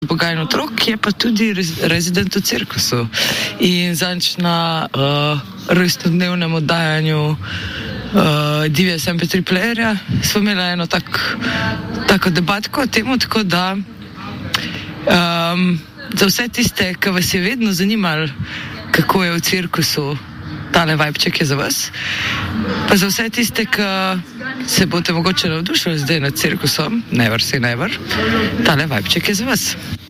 Pogajen otrok je pa tudi rezident v cirkusu. In zadnjič na rojstnodnevnem oddajanju Divjega MP3 playerja smo imeli eno tako debatko o temu, tako da za vse tiste, ki vas je vedno zanimalo, kako je v cirkusu, tale vibček je za vas. Pa za vse tiste, ki se boste mogoče navdušili zdaj nad cirkusom, never say never, tale vibček je za vas.